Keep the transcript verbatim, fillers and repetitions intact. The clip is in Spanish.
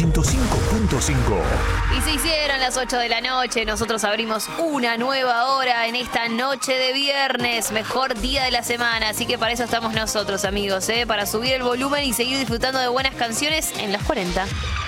ciento cinco punto cinco. Y se hicieron las ocho de la noche. Nosotros abrimos una nueva hora en esta noche de viernes. Mejor día de la semana. Así que para eso estamos nosotros, amigos, ¿eh? Para subir el volumen y seguir disfrutando de buenas canciones en los cuarenta.